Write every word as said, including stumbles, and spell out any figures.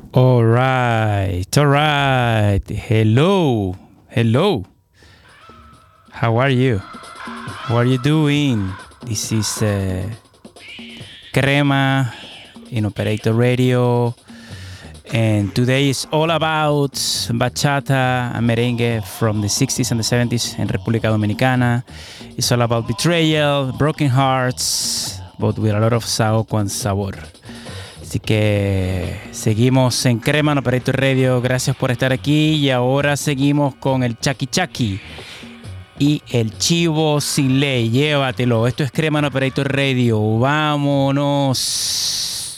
All right, all right. Hello, hello. How are you? How are you doing? This is uh, Crema in Operator Radio, and today is all about bachata and merengue from the sixties and the seventies in República Dominicana. It's all about betrayal, broken hearts, but with a lot of saoco and sabor. Así que seguimos en Crema en Operator Radio. Gracias por estar aquí. Y ahora seguimos con el Chaki Chaki y el Chivo Sin Ley. Llévatelo. Esto es Crema en Operator Radio. Vámonos.